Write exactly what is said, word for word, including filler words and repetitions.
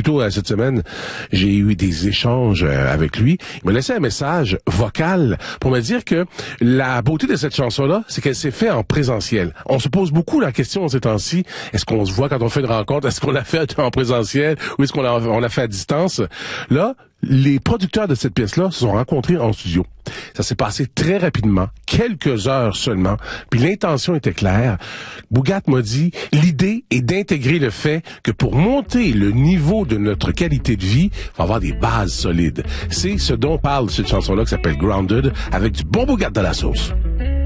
tôt euh, cette semaine, j'ai eu des échanges euh, avec lui. Il m'a laissé un message vocal pour me dire que la beauté de cette chanson-là, c'est qu'elle s'est faite en présentiel. On se pose beaucoup la question ces temps-ci, est-ce qu'on se voit quand on fait une rencontre, est-ce qu'on l'a fait en présentiel ou est-ce qu'on l'a, on l'a fait à distance? Là, les producteurs de cette pièce-là se sont rencontrés en studio. Ça s'est passé très rapidement, quelques heures seulement, puis l'intention était claire. Bougat m'a dit, l'idée est d'intégrer le fait que pour monter le niveau de notre qualité de vie, il faut avoir des bases solides. C'est ce dont parle cette chanson-là qui s'appelle Grounded, avec du bon Bougat dans la sauce.